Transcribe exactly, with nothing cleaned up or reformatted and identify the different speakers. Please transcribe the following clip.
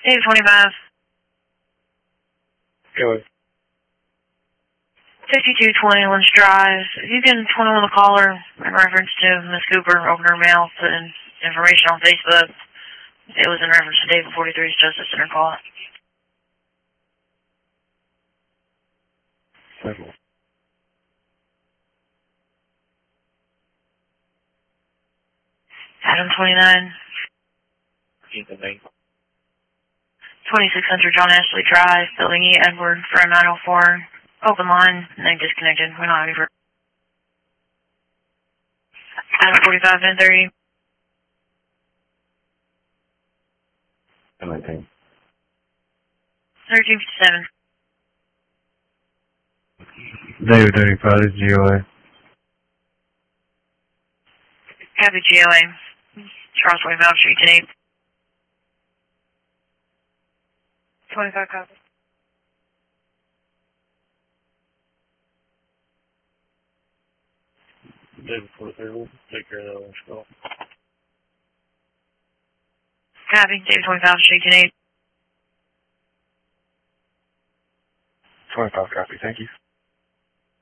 Speaker 1: Dave twenty-five.
Speaker 2: Go ahead.
Speaker 1: fifty-two twenty Lynch Drive. You can twenty-one the caller in reference to Miss Cooper opening her mouth and information on Facebook. It was in reference to David forty-three's Justice Center call.
Speaker 2: Several.
Speaker 1: Adam twenty-nine.
Speaker 2: Ethan name.
Speaker 1: twenty-six hundred John Ashley Drive, Building E, Edward, for a nine oh four. Open line, name disconnected. We're not over. Adam forty-five, N thirty.
Speaker 2: nineteen.
Speaker 1: thirteen fifty-seven.
Speaker 2: David thirty-five, this is G O A.
Speaker 1: Copy G O A. Charles twenty-five, Street ten eight. twenty-five copy.
Speaker 2: David forty-three, we'll take care of that one, Scott.
Speaker 1: Copy, David twenty-five, Street ten eight.
Speaker 2: twenty-five copy, thank you.